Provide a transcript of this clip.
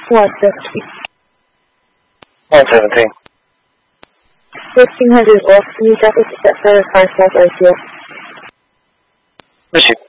150. 117. 1500 off. Can you drop us at 5 ICS? Received.